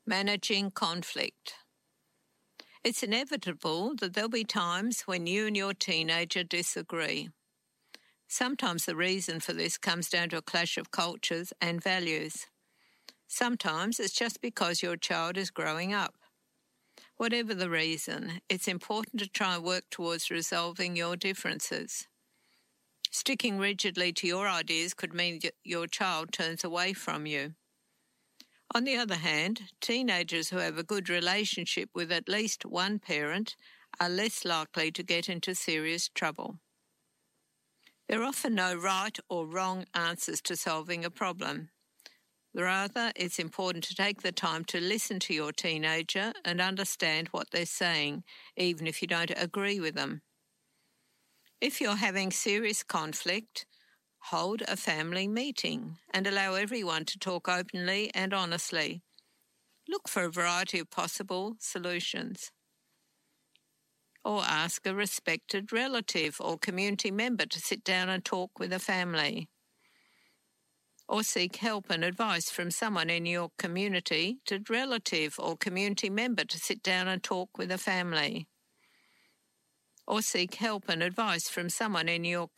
Managing conflict. It's inevitable that there'll be times when you and your teenager disagree. Sometimes the reason for this comes down to a clash of cultures and values. Sometimes it's just because your child is growing up. Whatever the reason, it's important to try and work towards resolving your differences. Sticking rigidly to your ideas could mean that your child turns away from you. On the other hand, teenagers who have a good relationship with at least one parent are less likely to get into serious trouble. There are often no right or wrong answers to solving a problem. Rather, it's important to take the time to listen to your teenager and understand what they're saying, even if you don't agree with them. If you're having serious conflict, hold a family meeting and allow everyone to talk openly and honestly. Look for a variety of possible solutions. Or ask a respected relative or community member to sit down and talk with the family. Or seek help and advice from someone in your community to relative or community member to sit down and talk with the family. Or seek help and advice from someone in your